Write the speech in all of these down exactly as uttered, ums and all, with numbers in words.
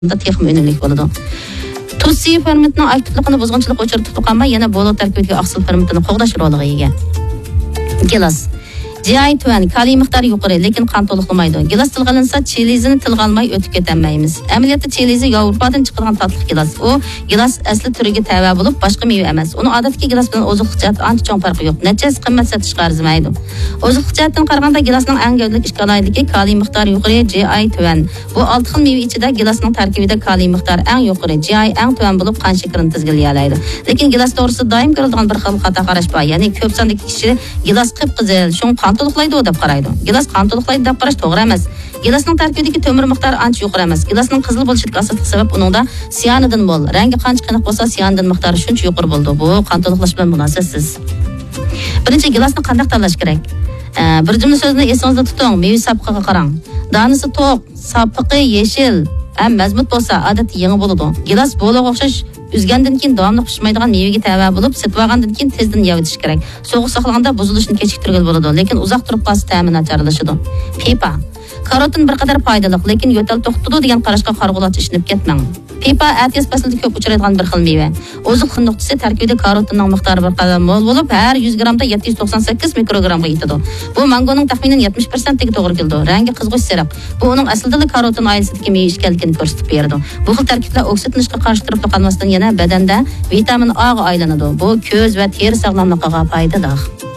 da texmi önümlük bo'ladi. Tuz fermentining aktivligini buzg'unchilik o'chirib qolmay, yana bolo tarkibidagi oqsil fermentini qo'g'dash roliga ega. Gilas G I tuvan kaliy miqdori yuqori, lekin qon to'liqlamaydi. Gilas tilg'alinsa, chelizini tilga olmay o'tib ketolmaymiz. Amaliyotda chelizi Yevropadan chiqargan tatliq gilas. U gilas asli turiga tava bo'lib, boshqa meva emas. Uni odatdagi gilas bilan oziqlik jihati ancha cho'ng farqi yo'q. Natijasi qimmat sotishga arzimaydi. Oziqlik jihatdan qaraganda gilasning eng gavdalik ishkalaydagi kaliy miqdori yuqori G I tuvan. Bu olti xil meva ichida gilasning tarkibida kaliy miqdori eng yuqori, G I eng tuvan bo'lib, qon shakarini tizginlaydi. Lekin gilas to'g'risida doim ko'riladigan bir xil xato qarash bor. Ya'ni ko'p sondagi kishi gilas qip-qizil, shun qon to'liqlaydi deb qaraydi. Gilas qon to'liqlaydi deb qarash to'g'ri emas. Gilasning tarkibidagi temir miqdori ancha yuqori emas. Gilasning qizil bo'lishiga asosiy sabab uningda siyanidin bol. Rangi qancha qaniq bo'lsa, siyanidin miqdori shuncha yuqori bo'ldi. Bu qon to'liqlash bilan munosabatsiz. Birinchi gilasni qanday tanlash kerak? Bir jumla so'zni esingizda tuting. Meva sapqiga qarang. Danisi to'q, sapqi yeshil, ham mazmut bo'lsa, odatda yangi bo'ladi. Gilas bo'liga o'xshash üzgandan keyin davomli pishmaydigan mevaga tava bo'lib, sotib olgandan keyin tezdan yevitish kerak. Sovuq saqlaganda buzilishni kechiktirgan bo'ladi, lekin uzoq turib qolsa ta'min nacharlashadi. Pepa karotin bir qadar foydali, lekin yo'tal to'xtadi degan qarashga qarg'ulach ishinib ketmang. Pepa atiyas faslida ko'p uchraydigan bir xil meva. Oziq nuqtasi tarkibida karotinning miqdori bir qadar mo'l bo'lib, har yuz grammda yetti yuz to'qson sakkiz mikrogramga yetadi. Bu mangoning taxminan yetmish foiz ga to'g'ri keldi. Rangi qizg'ish sariq. Bu uning aslida karotin oilasidagi meva ekanligini ko'rsatib beradi. Bu xil tarkiblar oksidlanishga qarshi turib qolmasdan yana badanda vitamin A ga aylanadi. Bu ko'z va teri sog'lomligiga foydali.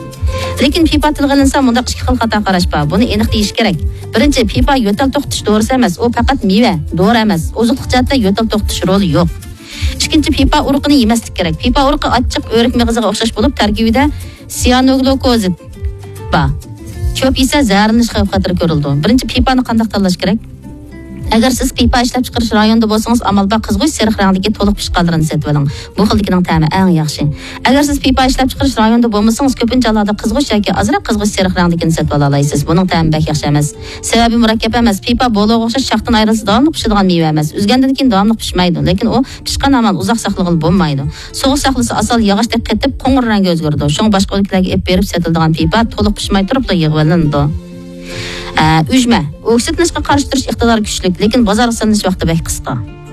Lekin pipa tilg'ilinsa, bunda ikki xil xato qarash bor. Buni aniq deyish kerak. Birinchi, pipa yo'tal to'xtatish to'g'risi emas, u faqat meva, dori emas. Oziqlik jihatda yo'tal to'xtatish roli yo'q. Ikkinchi, pipa urug'ini yemaslik kerak. Pipa urug'i achchiq o'rik mag'iziga o'xshash bo'lib, tarkibida siyanoglukozid bor. Ko'p yesa zaharlanish xavfi ko'rildi. Birinchi, pipani qanday tanlash kerak? Agar siz pipa ishlab chiqarish rayonida bo'lsangiz, amalda qizg'ish sariq rangdagi to'liq pishqanlarini sotib oling. Bu xildikining ta'mi eng yaxshi. Agar siz pipa ishlab chiqarish rayonida bo'lmasangiz, ko'pincha alohida qizg'ish yoki ozroq qizg'ish sariq rangdagini sotib ola olasiz. Buning ta'mi bak yaxshi emas. Sababi murakkab emas. Pipa bo'liga o'xshash shaxtdan ayrilsa davomli pishadigan meva emas. Uzgandan keyin davomli pishmaydi, lekin u pishgan amal uzoq saqlag'il bo'lmaydi. Sovuq saqlasa asal yog'ochdek qetib, qo'ng'ir rangga o'zgaradi. Shung boshqa o'liklarga ep berib sotiladigan pipa to'liq pishmay turib yig'iladi. Ujma oksidlanishga qarshi turish iqtidori kuchli, lekin bozor sotilish vaqti bek qisqa.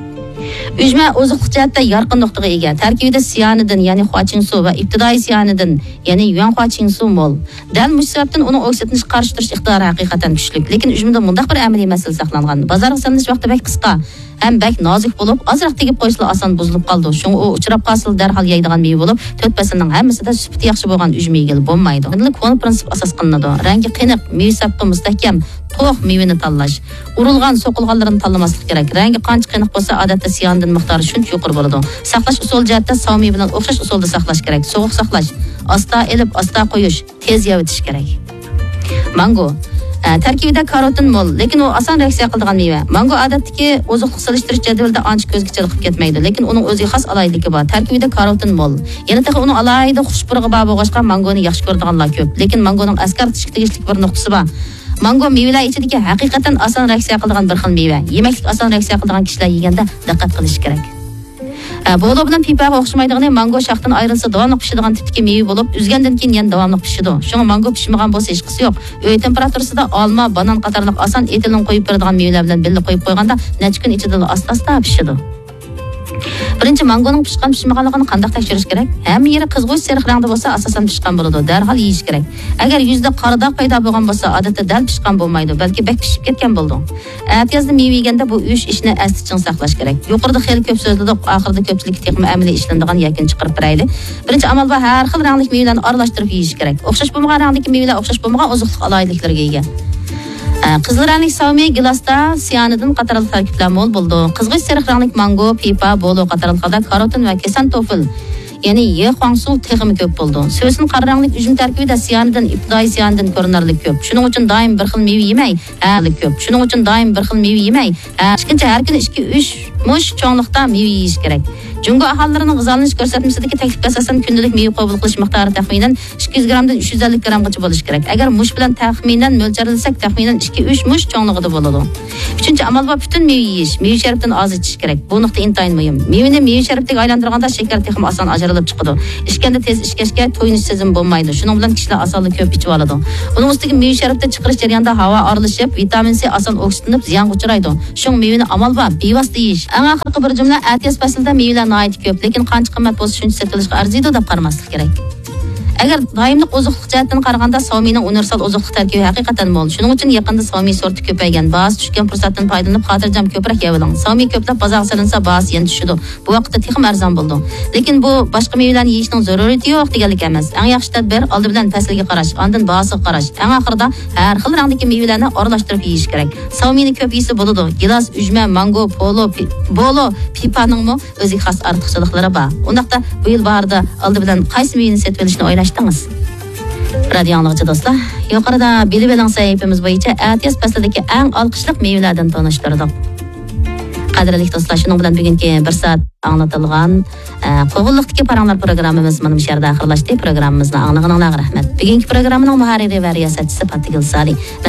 Ujma oziqlik jihatda yorqin nuqtaga ega. Tarkibida siyanidin, ya'ni huachingsu va ibtidoiy siyanidin, ya'ni yuan huachingsu mol. Dal mush sababdan uning oksidlanishga qarshi turish iqtidori haqiqatan kuchli, lekin ujmada mundaq bir amaliy masala saqlangan. Bozor sotilish vaqti bek qisqa. Hem bek nozik bo'lib, ozroq tegib qo'yishlar oson buzilib qoldi. Shunga u uchrab qolsa darhol yeydigan meva bo'lib, to'rt faslning hammasida sifati yaxshi bo'lgan ujma egil bo'lmaydi. Bunda kon prinsip asos qilinadi. Rangi qiniq, meva sapqi mustahkam, to'q mevani tanlash. Urilgan, so'qilganlarni tanlamaslik kerak. Rangi qancha qiniq bo'lsa, odatda siyanidin miqdori shuncha yuqori bo'ladi. Saqlash usul jihatda savmi bilan o'xshash usulda saqlash kerak. Sovuq saqlash, asta elib, asta qo'yish, tez yevitish kerak. Mango tarkibida karotin mo'l, lekin u oson reaksiya qiladigan meva. Mango odatdagi oziqlik solishtirish jadvalida ancha ko'zga chiliqib ketmaydi, lekin uning o'ziga xos alayidligi bor. Tarkibida karotin mo'l. Yana taqa uning alayida xushpurg'i bor bo'lg'achqa mangoni yaxshi ko'radiganlar ko'p, lekin mangoning askar tishga tegishli bir nuqtasi bor. Mango mevalar ichidagi haqiqatan oson reaksiya qiladigan bir xil meva. Yemaklik oson reaksiya qiladigan kishilar yeganda diqqat qilish kerak. Bo'lo bilan pipaga o'xshamaydigani mango shaxtdan ayrilsa davomli pishadigan tipdagi meva bo'lib, uzgandan keyin yana davomli pishadi. Shunga mango pishmagan bo'lsa hech qisi yo'q. Uy temperaturasida olma, banan qatorliq oson etilin qo'yib beradigan mevalar bilan birga qo'yib qo'yganda necha kun ichida asta-asta pishadi. Birinchi mangoning pishgan pishmaganligini qanday tekshirish kerak? Hamma yeri qizg'ish sariq rangda bo'lsa, asosan pishgan bo'ladi. Darhol yeyish kerak. Agar yuzda qaridoq paydo bo'lgan bo'lsa, odatda dal pishgan bo'lmaydi, balki bek pishib ketgan bo'ldi. Atiyazda meva yeganda bu uch ishni asli saqlash kerak. Yuqorida xeyli ko'p so'zladik, oxirida ko'pchilik texmi amaliy ishlanadigan yakun chiqarib beraylik. Birinchi amal va har xil rangli mevalarni aralashtirib yeyish kerak. O'xshash bo'lmagan rangdagi mevalar o'xshash bo'lmagan oziqlik alayidliklarga ega. Qizil rangli savmi gilasda siyanidin qatorli tarkiblar mo'l bo'ldi. Qizg'ish sariq rangli mango, pipa, bo'lo qatorliqda karotin va kesantofil, ya'ni ye huangsu texmi ko'p bo'ldi. So'sin qora rangli ujum tarkibida siyanidin, ibtidoiy siyanidin ko'rinarli ko'p. Shuning uchun doim bir xil meva yemay, hali ko'p. Shuning uchun doim bir xil meva yemay, ikkinchi har kuni ikki uch Mush çoğunlukta meyve yeyish kerak. Jungo aholilarining g'izolanish ko'rsatmasidagi taklifga asosan kundalik meyve qabul qilish miqdori taxminan ikki yuz grammdan uch yuz ellik grammgacha bo'lishi kerak. Agar mush bilan taxminan mo'ljallasak, taxminan ikki uch mush cho'ngligida bo'ladi. Uchinchi amal bor, butun meyve yeyish, meyve sharbidan oz ichish kerak. Bu nuqta intayin muhim. Meyveni meyve sharbiga aylantirganda shakar texim oson ajralib chiqadi. Ichganda tez ichkashga to'yinish sezimi bo'lmaydi. Shuning bilan kishilar osonlik ko'p ichib oladi. Uning ustiga meyve sharbidan chiqarish jarayonida havo aralashib, vitamin C oson oksidlanib ziyonga uchraydi. Shuning meyveni amal bor, bevosita yeyish. Eng oxirgi bir jumla, atiyaz faslida meyvelar nihoyat ko'p, lekin qancha qimmat bo'lsa shuncha sotilishga arziydi deb qaramaslik kerak. Agar doimlik oziqlik jihatdan qaraganda Xiaomining universal oziqlik tarkibi haqiqatan mo'l. Shuning uchun yaqinda Xiaomi sorti ko'paygan. Bahos tushgan fursatdan foydalanib xotirjam ko'proq yeviling. Xiaomi ko'plab bozorga solinsa bahos yana tushadi. Bu vaqtda texim arzon bo'ldi. Lekin bu boshqa mevalarni yeyishning zaruriyati yo'q deganlik emas. Eng yaxshi tadbir oldi bilan fasliga qarash, ondan bahosiga qarash. Eng oxirida har xil rangdagi mevalarni aralashtirib yeyish kerak. Xiaomining ko'p yeysa bo'ladi. Gilos, ujma, mango, polo, bolo, pipaning mo o'ziga xos ortiqchiliklari bor. Undaqda bu yil bahorda oldi bilan qaysi mevani setib olishni o'ylashdingiz? Radio anlıqçı dostlar, yuqorida bilib oling sahifamiz bo'yicha atiyaz faslidagi eng olqishliq mevalardan tanishtirdik. Qadrli do'stlar, shuning bilan bugungi bir soat anlatilgan qo'g'illiqdagi paranglar programmamiz mana bu yerda oxirlashdi. Programmamizni anglag'aninglarga rahmat. Bugungi programmaning muharriri va riyosatchisi Patigil Sali.